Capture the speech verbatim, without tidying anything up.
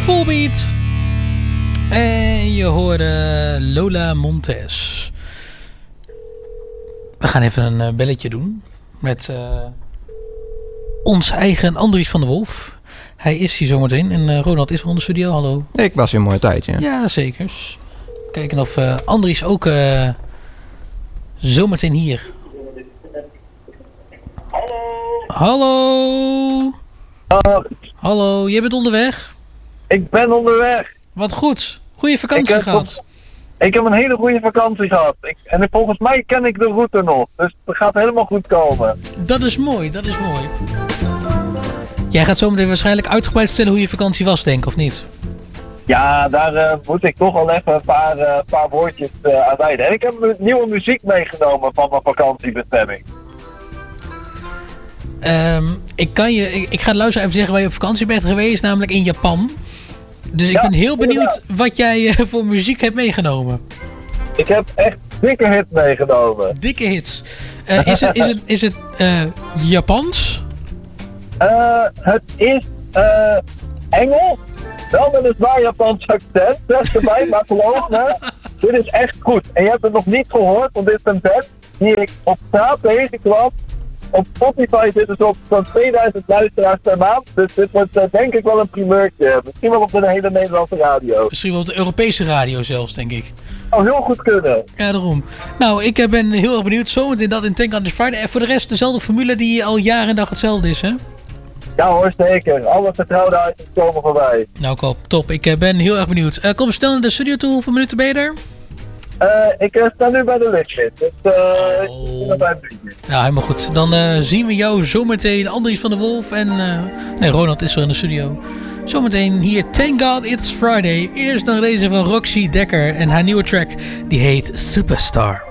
Fullbeat. En je hoorde Lola Montez. We gaan even een uh, belletje doen met uh, ons eigen Andries van der Wolf. Hij is hier zometeen en uh, Ronald is er in de studio. Hallo. Ik was in een mooie tijd, ja. Ja, zeker. Kijken of uh, Andries ook uh, zometeen hier. Hallo. Hallo. Hallo, jij bent onderweg? Ik ben onderweg. Wat goed. Goeie vakantie ik gehad. Op, ik heb een hele goede vakantie gehad. Ik, en volgens mij ken ik de route nog. Dus het gaat helemaal goed komen. Dat is mooi, dat is mooi. Jij gaat zo meteen waarschijnlijk uitgebreid vertellen hoe je vakantie was, denk ik, of niet? Ja, daar uh, moet ik toch al even een paar, uh, paar woordjes uh, aan wijden. En ik heb nieuwe muziek meegenomen van mijn vakantiebestemming. Um, ik, kan je, ik, ik ga de luisteraar even zeggen waar je op vakantie bent geweest, namelijk in Japan. Dus ik ja, ben heel benieuwd inderdaad. wat jij uh, voor muziek hebt meegenomen. Ik heb echt dikke hits meegenomen. Dikke hits. Uh, is het, is het, is het uh, Japans? Uh, het is uh, Engels. Wel met een zwaar Japans accent, zeg erbij, maar geloof me, dit is echt goed. En je hebt het nog niet gehoord, want dit is een band die ik op straat tegenkwam. Op Spotify zitten ze op zo'n tweeduizend luisteraars per maand. Dus dit wordt uh, denk ik wel een primeurtje. Misschien wel op de hele Nederlandse radio. Misschien wel op de Europese radio zelfs, denk ik. Oh, heel goed kunnen. Ja, daarom. Nou, ik ben heel erg benieuwd zometeen dat in Tank on this Friday. En voor de rest dezelfde formule die al jaren en dag hetzelfde is, hè? Ja hoor, zeker. Alle vertrouwde items komen voorbij. Nou, kom, top. Ik ben heel erg benieuwd. Uh, kom snel naar de studio toe. Hoeveel minuten ben je er? Uh, ik uh, sta nu bij de lichtshit. Dus uh, oh. ik ben er bij een beetje. Ja, helemaal goed. Dan uh, zien we jou zometeen. Andries van der Wolf en uh, nee, Ronald is er in de studio. Zometeen hier Thank God It's Friday. Eerst nog deze van Roxy Dekker en haar nieuwe track. Die heet Superstar.